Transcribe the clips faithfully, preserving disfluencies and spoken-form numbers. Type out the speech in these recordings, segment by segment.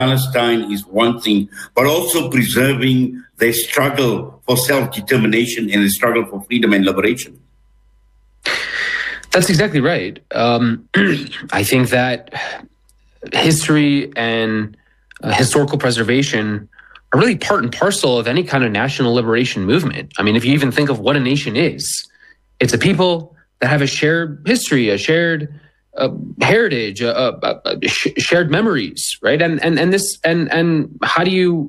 Palestine is one thing, but also preserving their struggle for self-determination and the struggle for freedom and liberation. That's exactly right. Um, I think that history and uh, historical preservation are really part and parcel of any kind of national liberation movement. I mean, if you even think of what a nation is, it's a people that have a shared history, a shared uh, heritage, uh, uh, uh, sh- shared memories, right? And and and this and and how do you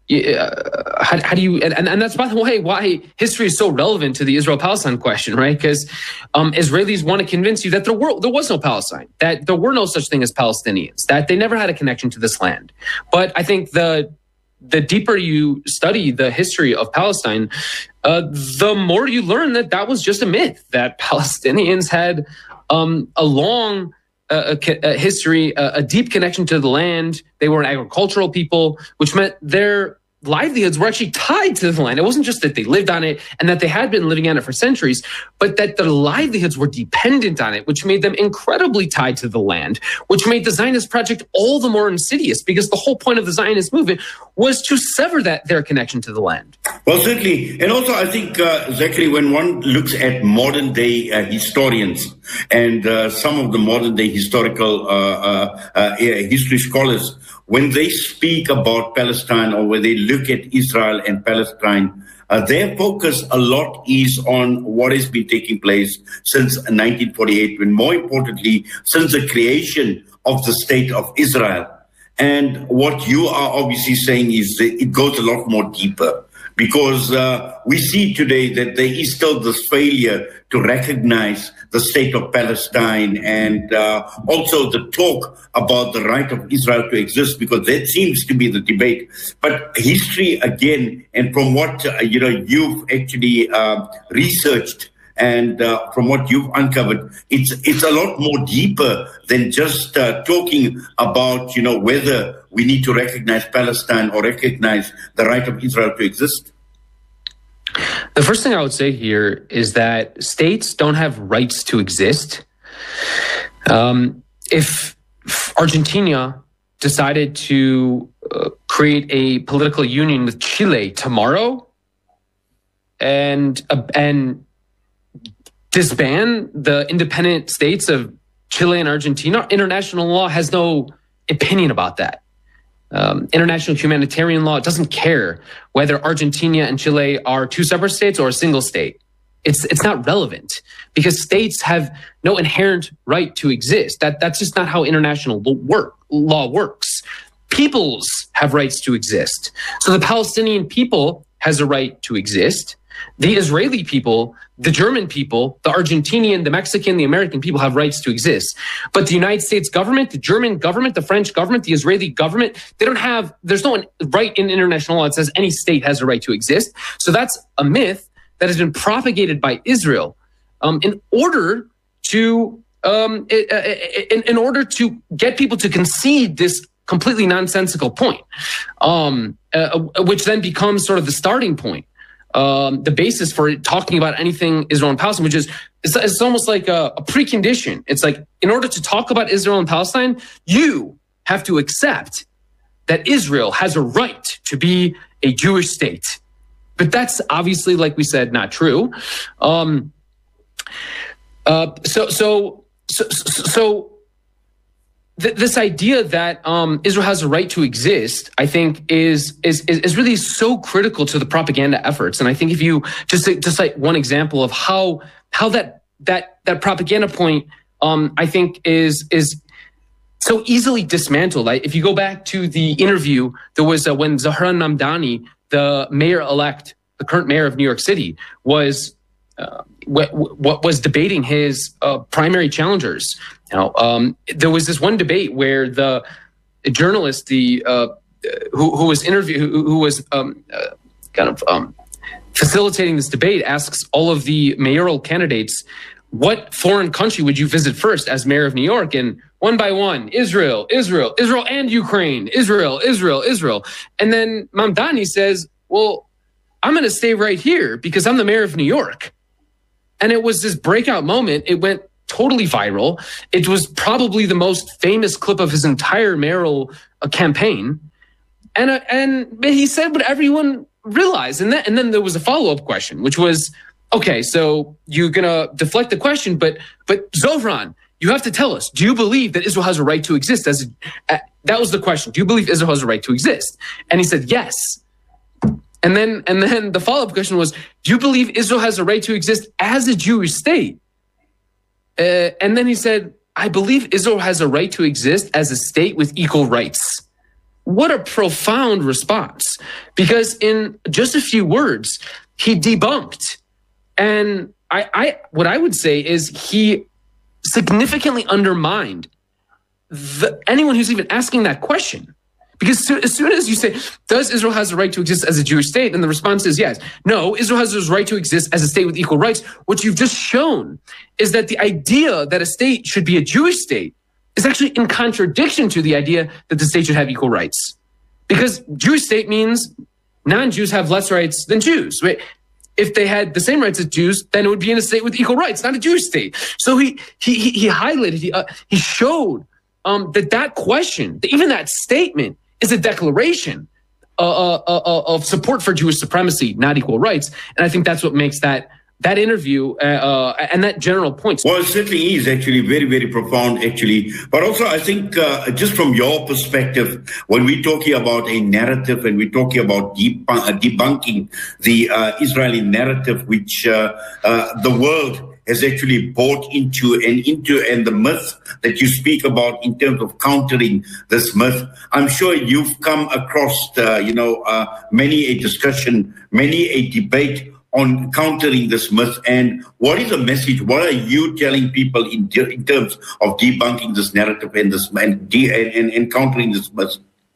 uh, how, how do you and, and that's, by the way, why history is so relevant to the Israel-Palestine question, right? Because um, Israelis want to convince you that there were there was no Palestine, that there were no such thing as Palestinians, that they never had a connection to this land. But I think the the deeper you study the history of Palestine, uh, the more you learn that that was just a myth, that Palestinians had um, a long uh, a, a history, a, a deep connection to the land. They were an agricultural people, which meant their livelihoods were actually tied to the land. It wasn't just that they lived on it and that they had been living on it for centuries, but that their livelihoods were dependent on it, which made them incredibly tied to the land, which made the Zionist project all the more insidious, because the whole point of the Zionist movement was to sever that their connection to the land. Well, certainly. And also, I think, uh, Zachary, when one looks at modern day uh, historians and uh, some of the modern day historical uh, uh, uh, history scholars, when they speak about Palestine or when they look at Israel and Palestine, uh, their focus a lot is on what has been taking place since nineteen forty-eight, and more importantly, since the creation of the state of Israel. And what you are obviously saying is that it goes a lot more deeper, because uh, we see today that there is still this failure to recognize the state of Palestine, and uh, also the talk about the right of Israel to exist, because that seems to be the debate. But history, again, and from what uh, you know you've actually uh, researched, and uh, from what you've uncovered, it's it's a lot more deeper than just uh, talking about, you know, whether we need to recognize Palestine or recognize the right of Israel to exist. The first thing I would say here is that states don't have rights to exist. Um, if Argentina decided to uh, create a political union with Chile tomorrow and uh, and disband the independent states of Chile and Argentina, international law has no opinion about that. Um, international humanitarian law doesn't care whether Argentina and Chile are two separate states or a single state. It's it's not relevant, because states have no inherent right to exist. That that's just not how international work law works. Peoples have rights to exist. So the Palestinian people has a right to exist. The Israeli people, the German people, the Argentinian, the Mexican, the American people have rights to exist. But the United States government, the German government, the French government, the Israeli government, they don't have, there's no right in international law that says any state has a right to exist. So that's a myth that has been propagated by Israel um, in order to, um, in, in order to get people to concede this completely nonsensical point, um, uh, which then becomes sort of the starting point. Um, the basis for talking about anything Israel and Palestine, which is it's, it's almost like a, a precondition. It's like, in order to talk about Israel and Palestine, you have to accept that Israel has a right to be a Jewish state. But that's obviously, like we said, not true. Um, uh, so, so, so, so. This idea that um, Israel has a right to exist, I think, is, is is really so critical to the propaganda efforts. And I think if you just just like one example of how how that that that propaganda point, um, I think, is is so easily dismantled. Like, if you go back to the interview, there was uh, when Zohran Mamdani, the mayor-elect, the current mayor of New York City, was uh, what, what was debating his uh, primary challengers. Now, um, there was this one debate where the journalist, the uh, who, who was interview, who, who was um, uh, kind of um, facilitating this debate, asks all of the mayoral candidates, "What foreign country would you visit first as mayor of New York?" And one by one, Israel, Israel, Israel, and Ukraine, Israel, Israel, Israel. And then Mamdani says, "Well, I'm going to stay right here because I'm the mayor of New York." And it was this breakout moment. It went totally viral. It was probably the most famous clip of his entire mayoral uh, campaign. And uh, and he said what everyone realized. And, that, and then there was a follow-up question, which was, okay, so you're going to deflect the question, but but Zofran, you have to tell us, do you believe that Israel has a right to exist? As a, uh, that was the question. Do you believe Israel has a right to exist? And he said, yes. And then and then the follow-up question was, do you believe Israel has a right to exist as a Jewish state? Uh, and then he said, I believe Israel has a right to exist as a state with equal rights. What a profound response, because in just a few words, he debunked. And I, I what I would say is he significantly undermined the, anyone who's even asking that question. Because so, as soon as you say, does Israel has a right to exist as a Jewish state? And the response is yes. No, Israel has a right to exist as a state with equal rights. What you've just shown is that the idea that a state should be a Jewish state is actually in contradiction to the idea that the state should have equal rights. Because Jewish state means non-Jews have less rights than Jews, right? If they had the same rights as Jews, then it would be in a state with equal rights, not a Jewish state. So he he he, he highlighted, he, uh, he showed um, that that question, even that statement, is a declaration uh, uh, uh, of support for Jewish supremacy, not equal rights. And I think that's what makes that that interview uh, uh, and that general point. Well, it certainly is actually very, very profound, actually. But also, I think uh, just from your perspective, when we're talking about a narrative and we're talking about deb- uh, debunking the uh, Israeli narrative, which uh, uh, the world has actually bought into and into, and the myth that you speak about in terms of countering this myth, I'm sure you've come across, uh, you know, uh, many a discussion, many a debate on countering this myth. And what is the message? What are you telling people in, in terms of debunking this narrative and this and, de- and, and countering this myth?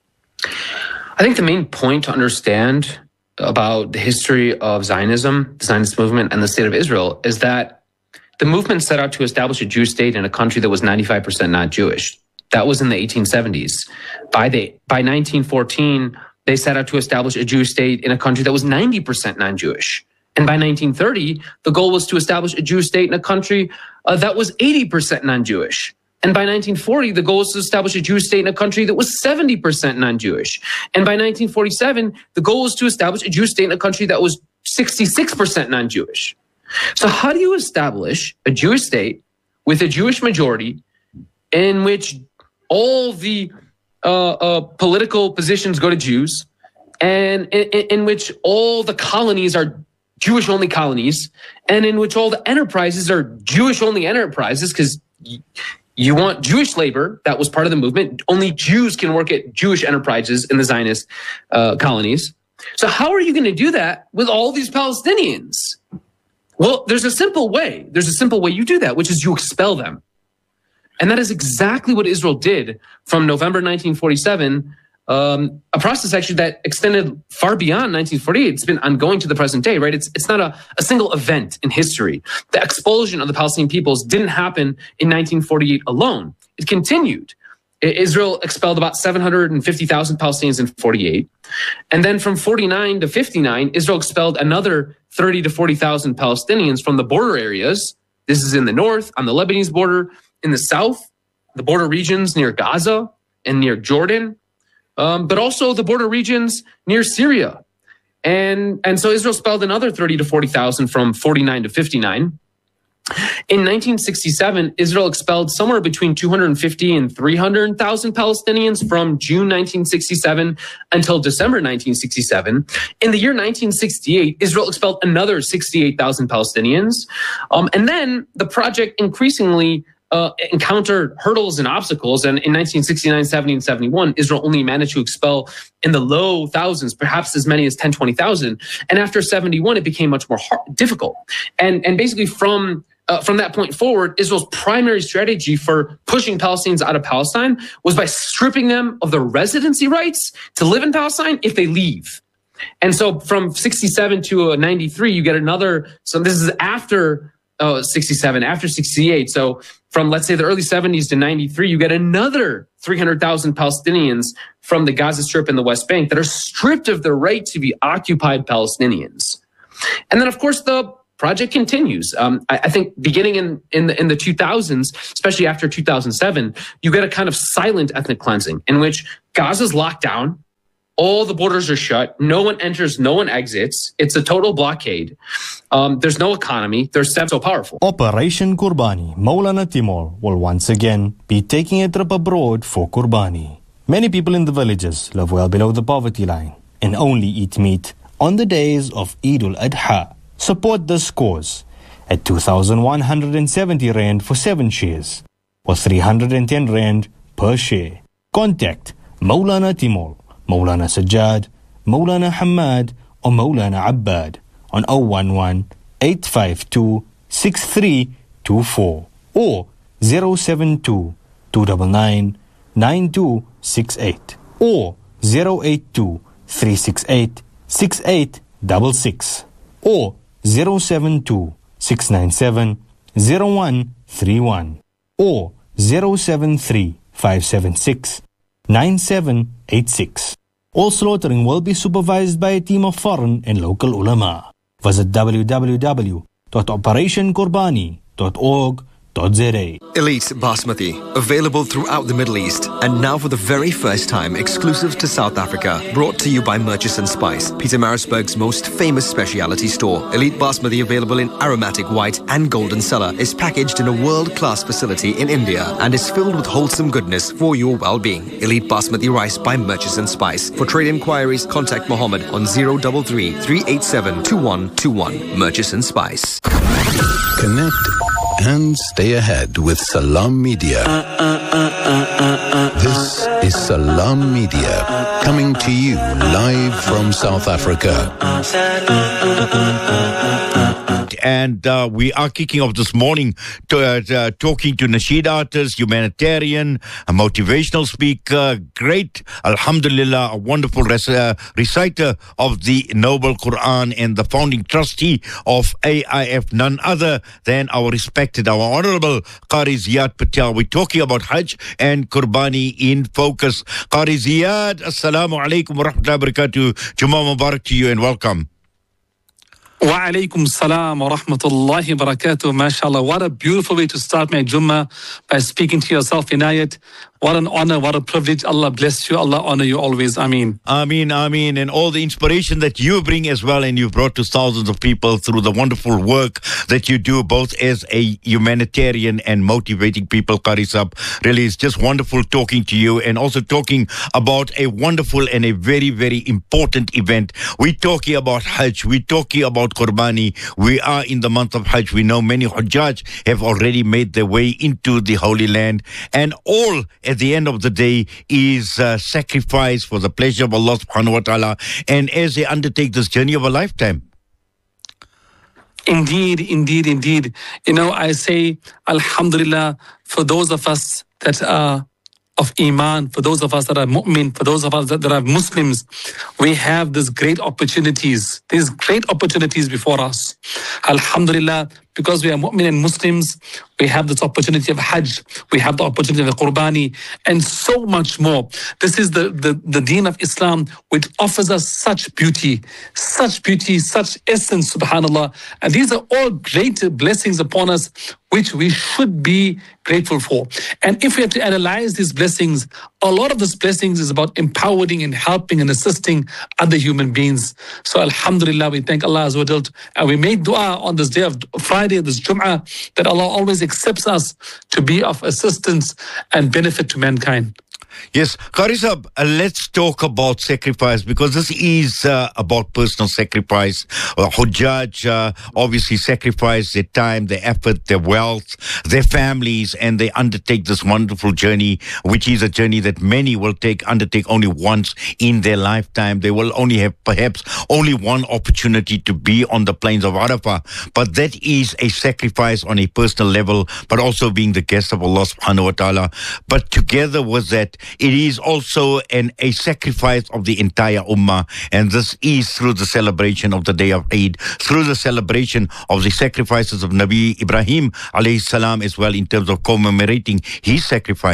I think the main point to understand about the history of Zionism, the Zionist movement, and the state of Israel is that the movement set out to establish a Jewish state in a country that was ninety-five percent not Jewish. That was in the eighteen seventies. By the by nineteen fourteen, they set out to establish a Jewish state in a country that was ninety percent non-Jewish. And by nineteen thirty, the goal was to establish a Jewish state in a country uh, that was eighty percent non-Jewish. And by nineteen forty, the goal was to establish a Jewish state in a country that was seventy percent non-Jewish. And by nineteen forty-seven, the goal was to establish a Jewish state in a country that was sixty-six percent non-Jewish. So how do you establish a Jewish state with a Jewish majority in which all the uh, uh, political positions go to Jews, and in, in which all the colonies are Jewish-only colonies, and in which all the enterprises are Jewish-only enterprises, because y- you want Jewish labor? That was part of the movement. Only Jews can work at Jewish enterprises in the Zionist uh, colonies. So how are you going to do that with all these Palestinians? Well, there's a simple way. There's a simple way you do that, which is you expel them. And that is exactly what Israel did from November nineteen forty-seven, um, a process actually that extended far beyond nineteen forty-eight. It's been ongoing to the present day, right? It's it's not a, a single event in history. The expulsion of the Palestinian peoples didn't happen in nineteen forty-eight alone. It continued. Israel expelled about seven hundred fifty thousand Palestinians in forty-eight. And then from forty-nine to fifty-nine, Israel expelled another thirty to forty thousand Palestinians from the border areas. This is in the north, on the Lebanese border, in the south, the border regions near Gaza and near Jordan, um, but also the border regions near Syria. And, and so Israel expelled another thirty to forty thousand from forty-nine to fifty-nine. In nineteen sixty-seven, Israel expelled somewhere between two hundred fifty and three hundred thousand Palestinians from June nineteen sixty-seven until December nineteen sixty-seven. In the year nineteen sixty-eight, Israel expelled another sixty-eight thousand Palestinians. Um, and then the project increasingly uh, encountered hurdles and obstacles. And in nineteen sixty-nine, seventy, and seventy-one, Israel only managed to expel in the low thousands, perhaps as many as ten, twenty thousand. And after seventy-one, it became much more hard, difficult. And, and basically from Uh, from that point forward, Israel's primary strategy for pushing Palestinians out of Palestine was by stripping them of their residency rights to live in Palestine if they leave. And so from sixty-seven to uh, ninety-three, you get another, so this is after uh, sixty-seven, after sixty-eight. So from, let's say, the early seventies to ninety-three, you get another three hundred thousand Palestinians from the Gaza Strip and the West Bank that are stripped of their right to be occupied Palestinians. And then, of course, the project continues. Um, I, I think beginning in, in, the, in the two thousands, especially after two thousand seven, you get a kind of silent ethnic cleansing in which Gaza's locked down, all the borders are shut, no one enters, no one exits. It's a total blockade. Um, there's no economy. They're so powerful. Operation Qurbani, Maulana Timur will once again be taking a trip abroad for Qurbani. Many people in the villages live well below the poverty line and only eat meat on the days of Eid al-Adha. Support this cause at two thousand one hundred seventy rand for seven shares or three hundred ten rand per share. Contact Maulana Timur, Maulana Sajjad, Maulana Hamad or Maulana Abbad on zero one one, eight five two, six three two four or zero seven two, two nine nine, nine two six eight or zero eight two, three six eight, six eight six six or zero seven two, six nine seven, zero one three one or zero seven three, five seven six, nine seven eight six. All slaughtering will be supervised by a team of foreign and local ulama. Visit w w w dot operation qurbani dot org dot z a. Elite Basmati, available throughout the Middle East and now for the very first time exclusive to South Africa. Brought to you by Murchison Spice, Pietermaritzburg's most famous specialty store. Elite Basmati, available in aromatic white and golden cellar, is packaged in a world-class facility in India and is filled with wholesome goodness for your well-being. Elite Basmati rice by Murchison Spice. For trade inquiries, contact Mohammed on zero three three, three eight seven, two one two one. Murchison Spice. Connect and stay ahead with Salam Media. This is Salam Media, coming to you live from South Africa. And uh, we are kicking off this morning to, uh, uh, talking to nasheed artist, humanitarian, a motivational speaker, great, alhamdulillah, a wonderful res- uh, reciter of the Noble Quran and the founding trustee of A I F, none other than our respected, our honorable Qari Ziad Patel. We're talking about Hajj and Qurbani in focus. Qari Ziad, assalamu alaikum wa rahmatullahi wa barakatuh. Jummah Mubarak to you and welcome. Wa alaikum salam wa rahmatullahi wa barakatuh. MashaAllah. What a beautiful way to start my Jummah, by speaking to yourself, Inayat. What an honor, what a privilege. Allah bless you. Allah honor you always. Ameen. Ameen, Ameen. And all the inspiration that you bring as well, and you've brought to thousands of people through the wonderful work that you do, both as a humanitarian and motivating people, Qari Sahab. Really, it's just wonderful talking to you and also talking about a wonderful and a very, very important event. We're talking about Hajj. We're talking about Qurbani. We are in the month of Hajj. We know many Hujjaj have already made their way into the Holy Land. And all, at the end of the day, is uh, sacrifice for the pleasure of Allah subhanahu wa ta'ala, and as they undertake this journey of a lifetime. Indeed, indeed, indeed. You know, I say, alhamdulillah, for those of us that are of Iman, for those of us that are mu'min, for those of us that, that are Muslims, we have these great opportunities, these great opportunities before us. Alhamdulillah, because we are mu'min and Muslims, we have this opportunity of Hajj, we have the opportunity of Qurbani, and so much more. This is the, the, the deen of Islam, which offers us such beauty, such beauty, such essence, subhanAllah. And these are all great blessings upon us, which we should be grateful for. And if we have to analyze these blessings, a lot of these blessings is about empowering and helping and assisting other human beings. So alhamdulillah, we thank Allah Azza wa Jal, and we make dua on this day of Friday, this Jum'ah, that Allah always accepts us to be of assistance and benefit to mankind. Yes, Qari Sahab, uh, let's talk about sacrifice, because this is uh, about personal sacrifice. Uh, Hujjaj uh, obviously sacrifice their time, their effort, their wealth, their families, and they undertake this wonderful journey, which is a journey that many will take undertake only once in their lifetime. They will only have perhaps only one opportunity to be on the plains of Arafah, but that is a sacrifice on a personal level, but also being the guest of Allah subhanahu wa ta'ala. But together with that, it is also an, a sacrifice of the entire ummah, and this is through the celebration of the day of Eid, through the celebration of the sacrifices of Nabi Ibrahim alayhi salam as well, in terms of commemorating his sacrifice.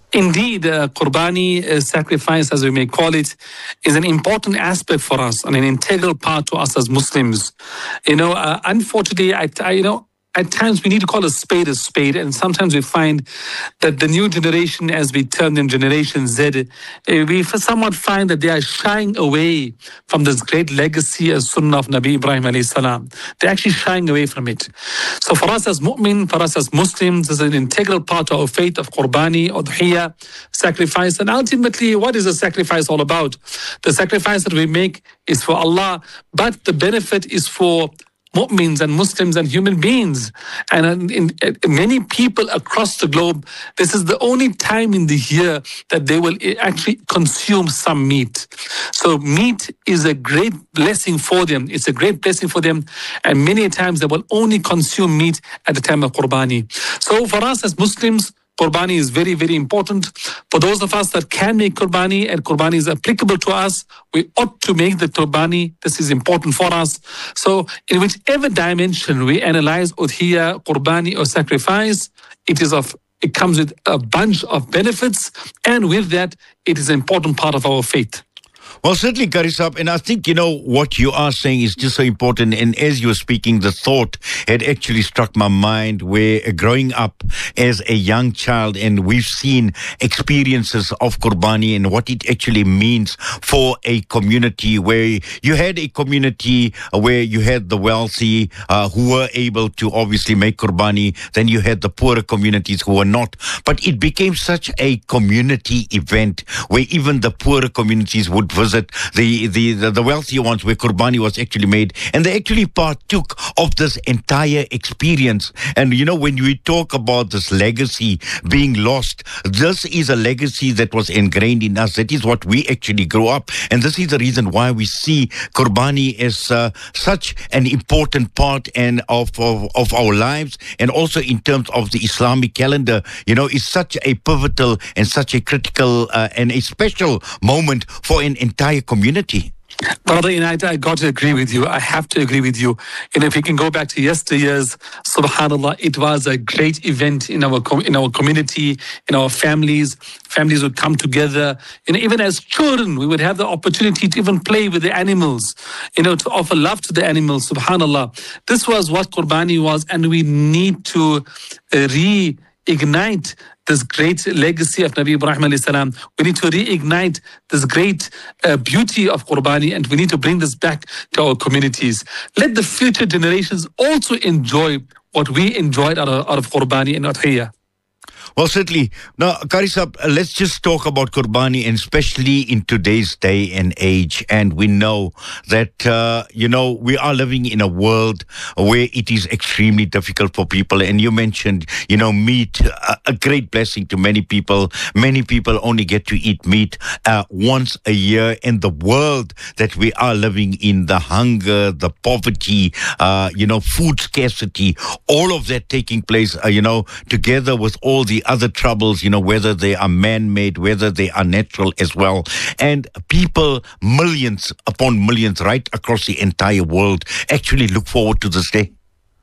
Indeed, uh, Qurbani, uh, sacrifice as we may call it, is an important aspect for us and an integral part to us as Muslims. You know, uh, unfortunately, I, I, you know, at times we need to call a spade a spade, and sometimes we find that the new generation, as we term them Generation Z, we somewhat find that they are shying away from this great legacy as Sunnah of Nabi Ibrahim alayhi salam. They're actually shying away from it. So for us as mu'min, for us as Muslims, it's an integral part of our faith of Qurbani, Udhiyah, sacrifice. And ultimately, what is the sacrifice all about? The sacrifice that we make is for Allah, but the benefit is for mu'mins and Muslims and human beings. And in, in, in many people across the globe, this is the only time in the year that they will actually consume some meat. So meat is a great blessing for them. It's a great blessing for them. And many times they will only consume meat at the time of Qurbani. So for us as Muslims, Qurbani is very, very important. For those of us that can make Qurbani and Qurbani is applicable to us, we ought to make the Qurbani. This is important for us. So in whichever dimension we analyze Udhiyah, Qurbani or sacrifice, it is of it comes with a bunch of benefits, and with that, it is an important part of our faith. Well, certainly, Qari Saab, and I think, you know, what you are saying is just so important. And as you were speaking, the thought had actually struck my mind where uh, growing up as a young child, and we've seen experiences of Qurbani and what it actually means for a community, where you had a community where you had the wealthy uh, who were able to obviously make Qurbani, then you had the poorer communities who were not. But it became such a community event where even the poorer communities would visit The, the, the, the wealthier ones where Qurbani was actually made, and they actually partook of this entire experience. And you know, when we talk about this legacy being lost, this is a legacy that was ingrained in us. That is what we actually grew up, and this is the reason why we see Qurbani as uh, such an important part and of, of of our lives, and also in terms of the Islamic calendar. You know, is such a pivotal and such a critical uh, and a special moment for an entire community. Brother United, I got to agree with you. I have to agree with you. And if we can go back to yesteryears, subhanAllah, it was a great event in our com- in our community, in our families. Families would come together. And even as children, we would have the opportunity to even play with the animals, you know, to offer love to the animals, subhanAllah. This was what Qurbani was, and we need to uh, reignite this great legacy of Nabi Ibrahim alayhi salam. We need to reignite this great uh, beauty of Qurbani, and we need to bring this back to our communities. Let the future generations also enjoy what we enjoyed out of, out of Qurbani and Udhiyah. Well, certainly. Now, Qari Saab, let's just talk about Qurbani, and especially in today's day and age. And we know that, uh, you know, we are living in a world where it is extremely difficult for people. And you mentioned, you know, meat, a, a great blessing to many people. Many people only get to eat meat uh, once a year. In the world that we are living in, the hunger, the poverty, uh, you know, food scarcity, all of that taking place, uh, you know, together with all the other troubles, you know, whether they are man-made, whether they are natural as well. And people, millions upon millions right across the entire world, actually look forward to this day.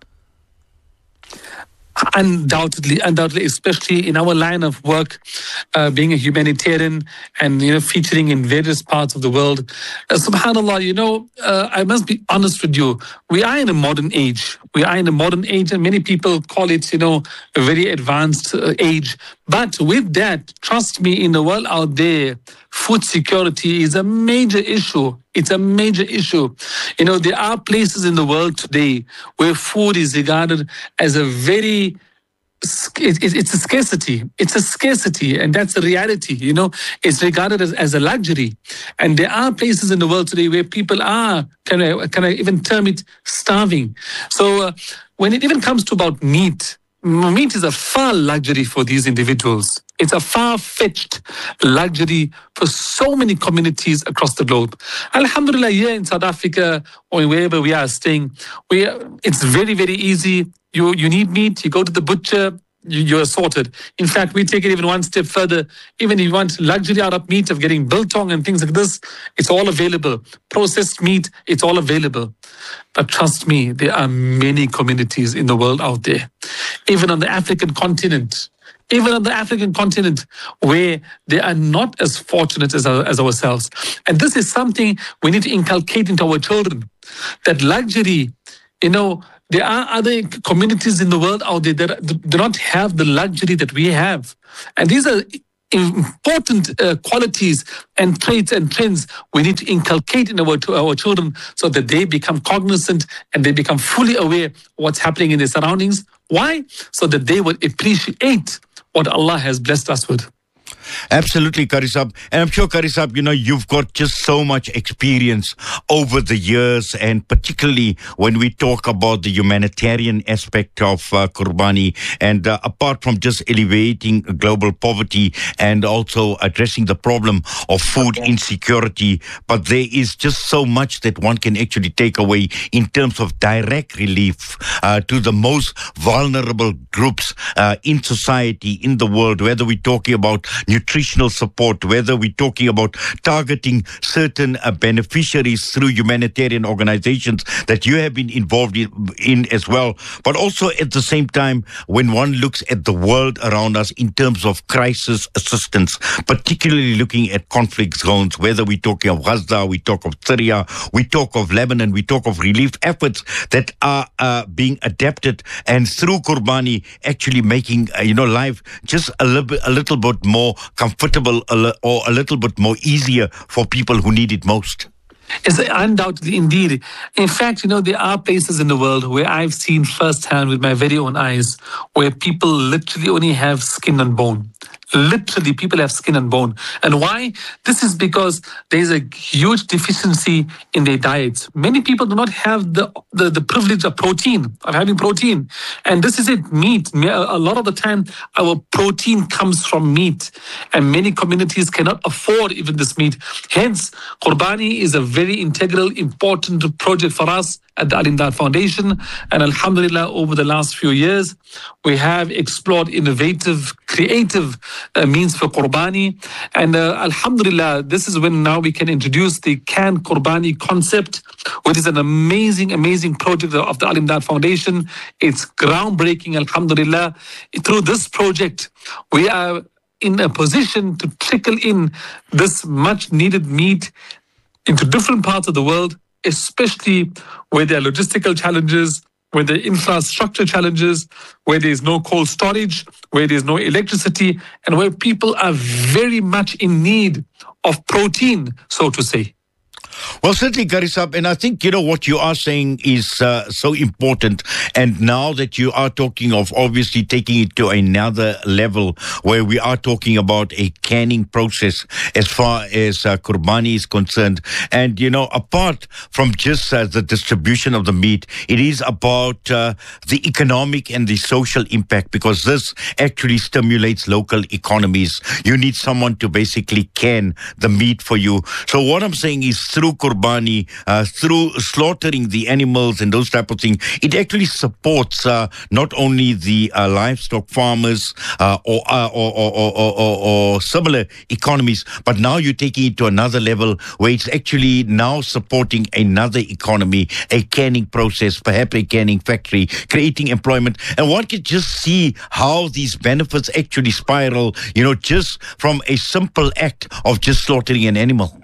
Undoubtedly, undoubtedly, especially in our line of work, uh, being a humanitarian and, you know, featuring in various parts of the world. Uh, subhanAllah, you know, uh, I must be honest with you. We are in a modern age. We are in a modern age, and many people call it, you know, a very advanced uh, age. But with that, trust me, in the world out there, food security is a major issue. It's a major issue. You know, there are places in the world today where food is regarded as a very, it's a scarcity. It's a scarcity, and that's the reality. You know, it's regarded as, as a luxury. And there are places in the world today where people are, can I, can I even term it, starving. So uh, when it even comes to about meat, meat is a far luxury for these individuals. It's a far-fetched luxury for so many communities across the globe. Alhamdulillah, here in South Africa or wherever we are staying, we it's very, very easy. You you need meat, you go to the butcher, you, you're sorted. In fact, we take it even one step further. Even if you want luxury out of meat, of getting biltong and things like this, it's all available. Processed meat, it's all available. But trust me, there are many communities in the world out there. Even on the African continent, even on the African continent, where they are not as fortunate as, as ourselves. And this is something we need to inculcate into our children, that luxury, you know, there are other communities in the world out there that do not have the luxury that we have. And these are important uh, qualities and traits and trends we need to inculcate in our, to our children, so that they become cognizant and they become fully aware of what's happening in their surroundings. Why? So that they will appreciate what Allah has blessed us with. Absolutely, Qari Saab. And I'm sure, Qari Saab, you know, you've got just so much experience over the years, and particularly when we talk about the humanitarian aspect of uh, Qurbani, and uh, apart from just alleviating global poverty and also addressing the problem of food insecurity, but there is just so much that one can actually take away in terms of direct relief uh, to the most vulnerable groups uh, in society, in the world, whether we're talking about nutritional support, whether we're talking about targeting certain uh, beneficiaries through humanitarian organizations that you have been involved in, in as well. But also at the same time, when one looks at the world around us in terms of crisis assistance, particularly looking at conflict zones, whether we're talking of Gaza, we talk of Syria, we talk of Lebanon, we talk of relief efforts that are uh, being adapted, and through Qurbani actually making, uh, you know, life just a little bit, a little bit more comfortable or a little bit more easier for people who need it most. It's undoubtedly, indeed. In fact, you know, there are places in the world where I've seen firsthand with my very own eyes where people literally only have skin and bone. Literally, people have skin and bone. And why? This is because there's a huge deficiency in their diets. Many people do not have the, the, the privilege of protein, of having protein. And this is it, meat. A lot of the time, our protein comes from meat. And many communities cannot afford even this meat. Hence, Qurbani is a very integral, important project for us at the Al-Imdad Foundation. And alhamdulillah, over the last few years, we have explored innovative, creative uh, means for Qurbani. And uh, alhamdulillah, this is when now we can introduce the Can Qurbani concept, which is an amazing, amazing project of the Al-Imdad Foundation. It's groundbreaking, alhamdulillah. Through this project, we are in a position to trickle in this much needed meat into different parts of the world, especially where there are logistical challenges, where there are infrastructure challenges, where there is no cold storage, where there is no electricity, and where people are very much in need of protein, so to say. Well, certainly, Qari Saab, and I think, you know, what you are saying is uh, so important. And now that you are talking of obviously taking it to another level where we are talking about a canning process as far as uh, Qurbani is concerned. And, you know, apart from just uh, the distribution of the meat, it is about uh, the economic and the social impact, because this actually stimulates local economies. You need someone to basically can the meat for you. So what I'm saying is through Qurbani, uh, through slaughtering the animals and those type of things, it actually supports uh, not only the uh, livestock farmers uh, or, uh, or, or, or, or, or similar economies, but now you're taking it to another level where it's actually now supporting another economy, a canning process, perhaps a canning factory, creating employment. And one can just see how these benefits actually spiral, you know, just from a simple act of just slaughtering an animal.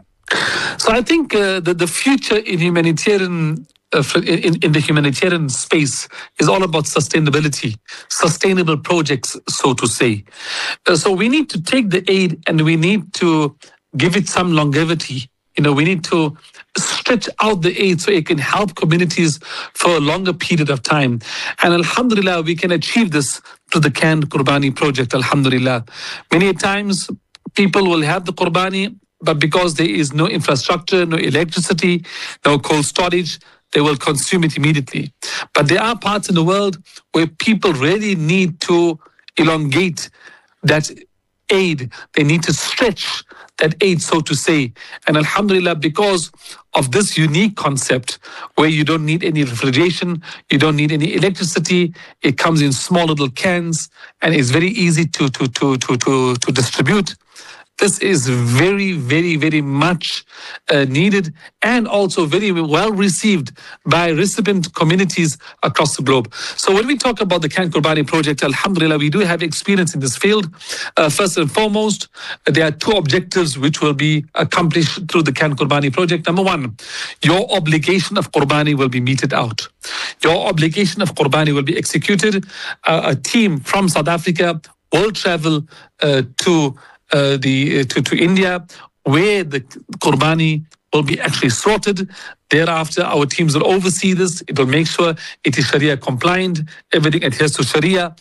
So I think uh, that the future in humanitarian uh, in, in the humanitarian space is all about sustainability, sustainable projects, so to say. Uh, so we need to take the aid and we need to give it some longevity. You know, we need to stretch out the aid so it can help communities for a longer period of time. And alhamdulillah, we can achieve this through the Can Qurbani project, alhamdulillah. Many times people will have the Qurbani, but because there is no infrastructure, no electricity, no cold storage, they will consume it immediately. But there are parts in the world where people really need to elongate that aid. They need to stretch that aid, so to say. And alhamdulillah, because of this unique concept where you don't need any refrigeration, you don't need any electricity, it comes in small little cans and it's very easy to, to, to, to, to, to distribute. This is very, very, very much uh, needed and also very well received by recipient communities across the globe. So when we talk about the Can Qurbani project, alhamdulillah, we do have experience in this field. Uh, first and foremost, there are two objectives which will be accomplished through the Can Qurbani project. Number one, your obligation of Qurbani will be meted out. Your obligation of Qurbani will be executed. Uh, a team from South Africa will travel uh, to uh, the uh, to, to India, where the Qurbani will be actually sorted. Thereafter, our teams will oversee this. It will make sure it is Sharia compliant. Everything adheres to Sharia.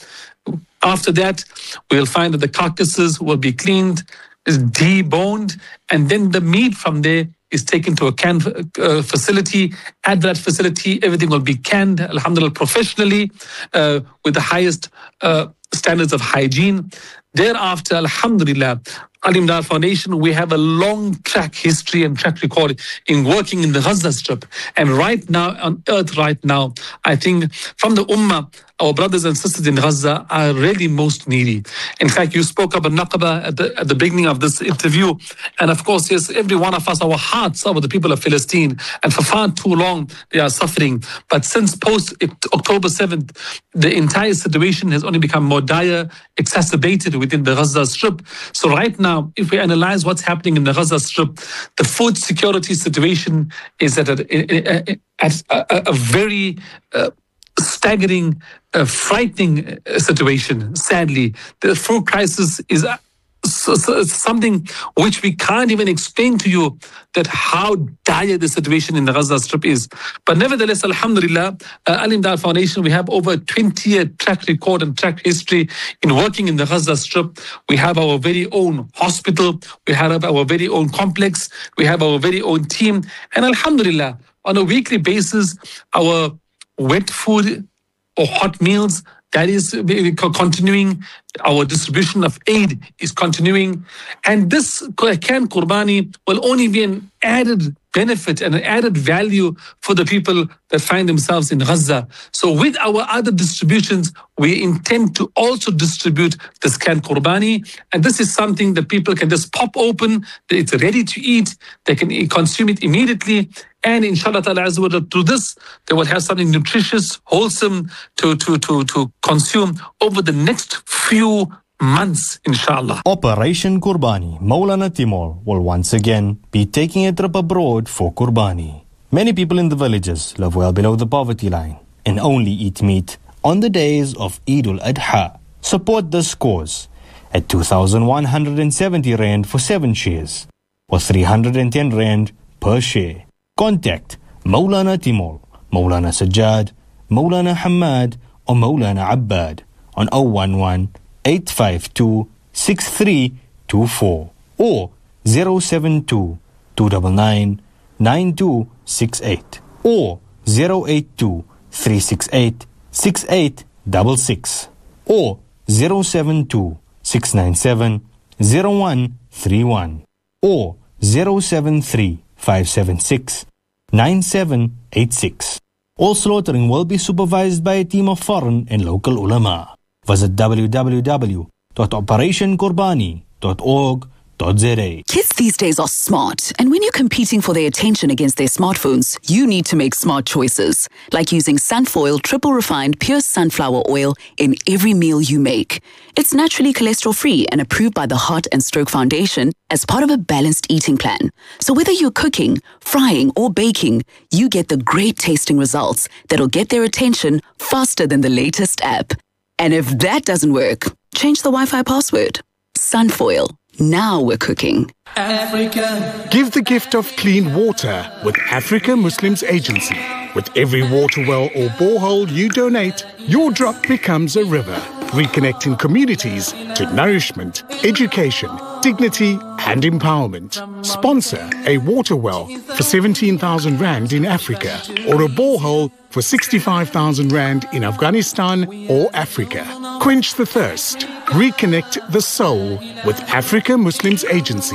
After that, we will find that the carcasses will be cleaned, is deboned, and then the meat from there is taken to a can uh, facility. At that facility, everything will be canned, alhamdulillah, professionally, uh, with the highest uh, standards of hygiene. Thereafter, alhamdulillah, Al-Imdad Foundation, we have a long track history and track record in working in the Gaza Strip. And right now, on earth right now, I think from the Ummah, our brothers and sisters in Gaza are really most needy. In fact, you spoke about Naqaba at the, at the beginning of this interview. And of course, yes, every one of us, our hearts are with the people of Palestine. And for far too long, they are suffering. But since post-October seventh, the entire situation has only become more dire, exacerbated within the Gaza Strip. So right now, if we analyze what's happening in the Gaza Strip, the food security situation is at a, at a, a very uh, staggering, uh, frightening situation. Sadly, the food crisis is uh, so, so something which we can't even explain to you, that how dire the situation in the Gaza Strip is. But nevertheless, alhamdulillah, uh, Al-Imdad Foundation, we have over twenty year track record and track history in working in the Gaza Strip. We have our very own hospital. We have our very own complex. We have our very own team. And alhamdulillah, on a weekly basis, our wet food or hot meals, that is continuing. Our distribution of aid is continuing. And this Can Qurbani will only be an added benefit and an added value for the people that find themselves in Gaza. So with our other distributions, we intend to also distribute this Can Qurbani. And this is something that people can just pop open. It's ready to eat. They can consume it immediately. And inshallah ta'ala azza wa jalla, through this, they will have something nutritious, wholesome to, to, to, to consume over the next few months, inshallah. Operation Qurbani. Maulana Timur will once again be taking a trip abroad for Qurbani. Many people in the villages live well below the poverty line and only eat meat on the days of Eid al-Adha. Support this cause at two thousand one hundred seventy rand for seven shares or three hundred ten rand per share. Contact Maulana Timur, Maulana Sajjad, Maulana Hamad or Maulana Abbad on zero one one, eight five two, six three two four or zero seven two, two nine nine, nine two six eight or zero eight two, three six eight, six eight six six or zero seven two, six nine seven, zero one three one or zero seven three, five seven six, nine seven eight six. All slaughtering will be supervised by a team of foreign and local ulama. Visit w w w dot operation qurbani dot org dot z a. Kids these days are smart, and when you're competing for their attention against their smartphones, you need to make smart choices, like using Sunfoil triple refined pure sunflower oil in every meal you make. It's naturally cholesterol-free and approved by the Heart and Stroke Foundation as part of a balanced eating plan. So whether you're cooking, frying, or baking, you get the great tasting results that'll get their attention faster than the latest app. And if that doesn't work, change the Wi-Fi password. Sunfoil. Now we're cooking. Africa. Give the gift of clean water with Africa Muslims Agency. With every water well or borehole you donate, your drop becomes a river, reconnecting communities to nourishment, education, dignity and empowerment. Sponsor a water well for seventeen thousand rand in Africa or a borehole for sixty-five thousand rand in Afghanistan or Africa. Quench the thirst. Reconnect the soul with Africa Muslims Agency.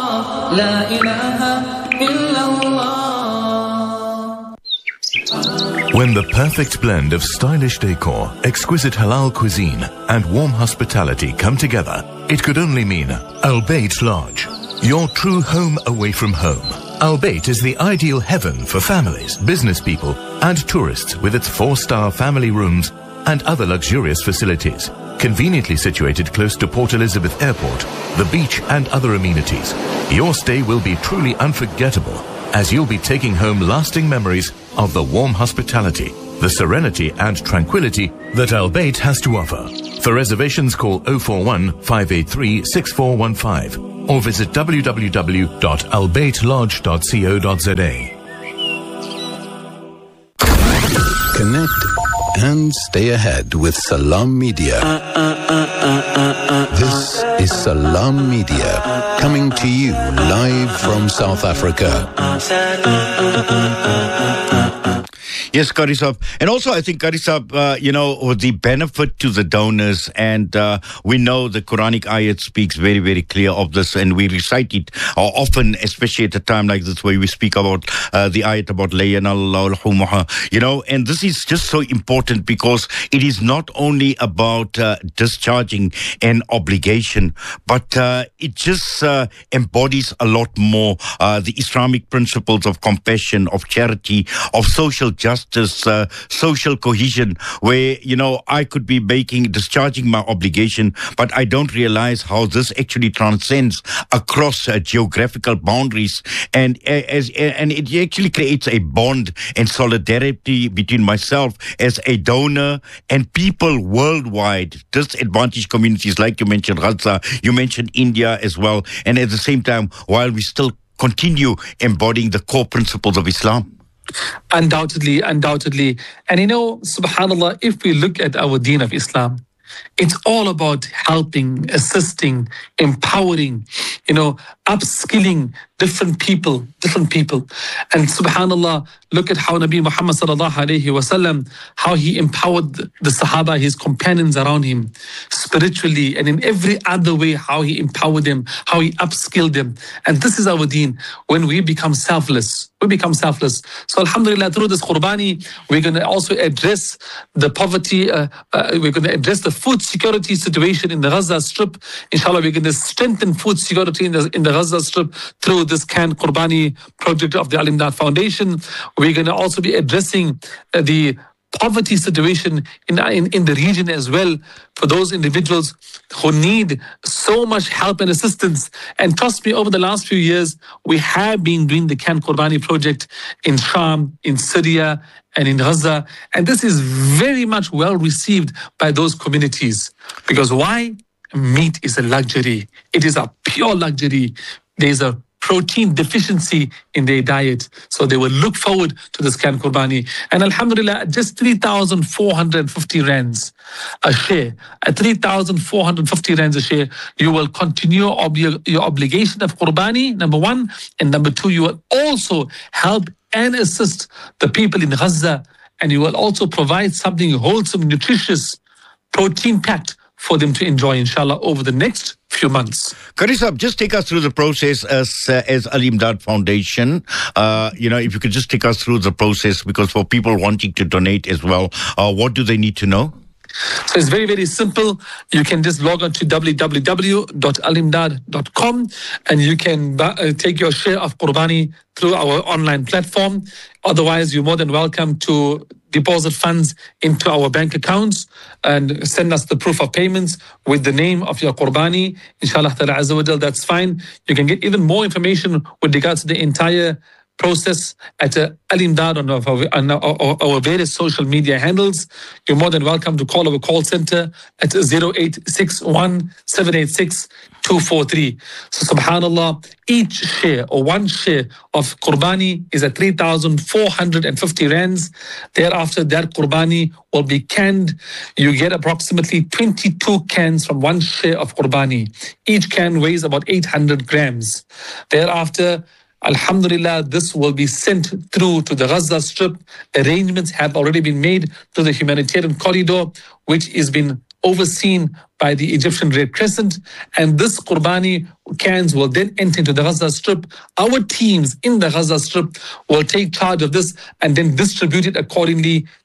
When the perfect blend of stylish decor, exquisite halal cuisine, and warm hospitality come together, it could only mean Al Bayt Lodge, your true home away from home. Al Bayt is the ideal heaven for families, business people and tourists with its four-star family rooms and other luxurious facilities. Conveniently situated close to Port Elizabeth Airport, the beach and other amenities. Your stay will be truly unforgettable as you'll be taking home lasting memories of the warm hospitality, the serenity and tranquility that Al Bayt has to offer. For reservations, call oh four one, five eight three, six four one five or visit w w w dot al bayt lodge dot co dot z a. Connect and stay ahead with Salam Media. This is Salam Media, coming to you live from South Africa. Yes, Qari Saab. And also, I think, Qari Saab, uh, you know, the benefit to the donors, and uh, we know the Quranic ayat speaks very, very clear of this, and we recite it uh, often, especially at a time like this where we speak about uh, the ayat about layana al-humuha, you know, and this is just so important because it is not only about uh, discharging an obligation, but uh, it just uh, embodies a lot more uh, the Islamic principles of compassion, of charity, of social justice, uh, social cohesion, where, you know, I could be making, discharging my obligation, but I don't realize how this actually transcends across uh, geographical boundaries, and uh, as and it actually creates a bond and solidarity between myself as a donor and people worldwide, disadvantaged communities, like you mentioned Gaza, you mentioned India as well, and at the same time, while we still continue embodying the core principles of Islam. Undoubtedly, undoubtedly. And you know, subhanAllah, if we look at our deen of Islam, it's all about helping, assisting, empowering, you know, upskilling different people, different people. And subhanAllah, look at how Nabi Muhammad sallallahu alayhi wa sallam, how he empowered the Sahaba, his companions around him, spiritually and in every other way, how he empowered them, how he upskilled them. And this is our deen. When we become selfless, we become selfless. So alhamdulillah, through this Qurbani, we're going to also address the poverty, uh, uh, we're going to address the food security situation in the Gaza Strip. Inshallah, we're going to strengthen food security in the, in the Gaza Strip through this canned Qurbani project of the Al Imdad Foundation. We're going to also be addressing uh, the poverty situation in, in, in the region as well for those individuals who need so much help and assistance. And trust me, over the last few years, we have been doing the Canned Qurbani project in Sham, in Syria, and in Gaza. And this is very much well received by those communities. Because why? Meat is a luxury. It is a pure luxury. There's a protein deficiency in their diet. So they will look forward to this Canned Qurbani. And alhamdulillah, just three thousand four hundred fifty rands a share. At three thousand four hundred fifty rands a share, you will continue ob- your obligation of Qurbani, number one. And number two, you will also help and assist the people in Gaza. And you will also provide something wholesome, nutritious, protein-packed for them to enjoy, inshallah, over the next few months. Qari Saab, just take us through the process as uh, as Al Imdad Foundation. Uh, you know, if you could just take us through the process, because for people wanting to donate as well, uh, what do they need to know? So it's very, very simple. You can just log on to w w w dot al imdad dot com and you can uh, take your share of Qurbani through our online platform. Otherwise, you're more than welcome to deposit funds into our bank accounts and send us the proof of payments with the name of your Qurbani. Inshallah ta'ala azza wa jal, that's fine. You can get even more information with regards to the entire process at uh, Al Imdad on, our, on our, our various social media handles. You're more than welcome to call our call center at zero eight six one, seven eight six, two four three. So subhanallah, each share or one share of Qurbani is at three thousand four hundred fifty rands. Thereafter, that Qurbani will be canned. You get approximately twenty-two cans from one share of Qurbani. Each can weighs about eight hundred grams. Thereafter, alhamdulillah, this will be sent through to the Gaza Strip. Arrangements have already been made to the humanitarian corridor, which is been overseen by the Egyptian Red Crescent. And this Qurbani cans will then enter into the Gaza Strip. Our teams in the Gaza Strip will take charge of this and then distribute it accordingly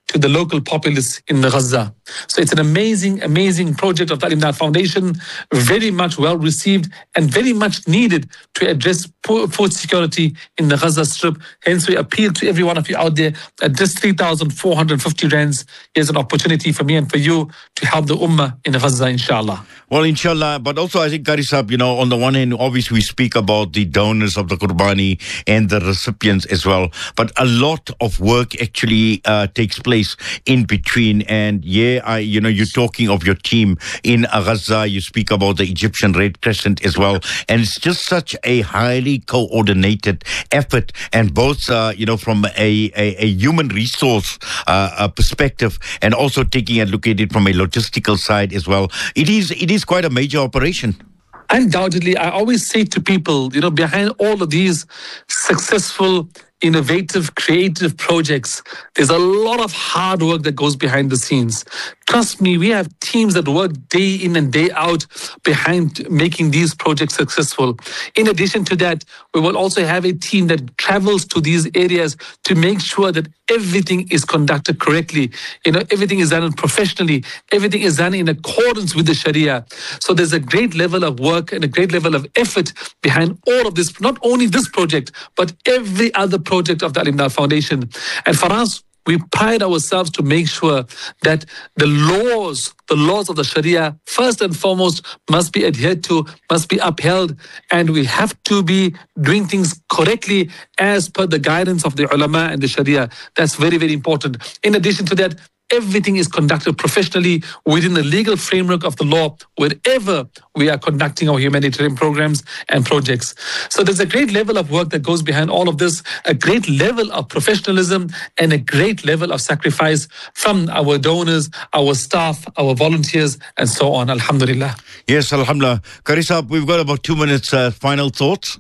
to the local populace in Gaza. So it's an amazing, amazing project of the Al-Imdad Foundation, very much well received and very much needed to address food security in the Gaza Strip. Hence, we appeal to every one of you out there that this three thousand four hundred fifty rands is an opportunity for me and for you to help the Ummah in Gaza, inshallah. Well, inshallah, but also I think, Qari Saab, you know, on the one hand, obviously we speak about the donors of the Qurbani and the recipients as well, but a lot of work actually uh, takes place in between. And yeah, I, you know, you're talking of your team in Gaza, you speak about the Egyptian Red Crescent as well, and it's just such a highly coordinated effort, and both, uh, you know, from a, a, a human resource uh, a perspective, and also taking a look at it from a logistical side as well. It is, it is quite a major operation. Undoubtedly, I always say to people, you know, behind all of these successful, innovative, creative projects, there's a lot of hard work that goes behind the scenes. Trust me, we have teams that work day in and day out behind making these projects successful. In addition to that, we will also have a team that travels to these areas to make sure that everything is conducted correctly. You know, everything is done professionally. Everything is done in accordance with the Sharia. So there's a great level of work and a great level of effort behind all of this, not only this project, but every other project of the Al-Imdad Foundation. And for us, we pride ourselves to make sure that the laws, the laws of the Sharia, first and foremost, must be adhered to, must be upheld, and we have to be doing things correctly as per the guidance of the ulama and the Sharia. That's very, very important. In addition to that, everything is conducted professionally within the legal framework of the law wherever we are conducting our humanitarian programs and projects. So there's a great level of work that goes behind all of this, a great level of professionalism and a great level of sacrifice from our donors, our staff, our volunteers, and so on. Alhamdulillah. Yes, alhamdulillah. Qari Saab, we've got about two minutes. Uh, final thoughts?